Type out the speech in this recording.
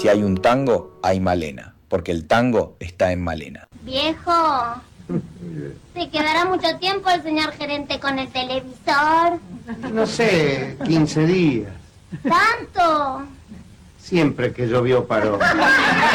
Si hay un tango, hay Malena, porque el tango está en Malena. Viejo, ¿se quedará mucho tiempo el señor gerente con el televisor? No sé, 15 días. ¿Tanto? Siempre que llovió paró.